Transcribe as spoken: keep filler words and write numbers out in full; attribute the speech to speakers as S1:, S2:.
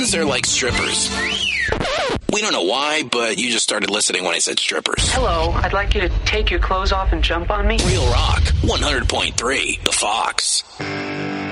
S1: ones are like strippers. We don't know why, but you just started listening when I said strippers.
S2: Hello, I'd like you to take your clothes off and jump on me.
S1: Real Rock, one hundred point three, The Fox.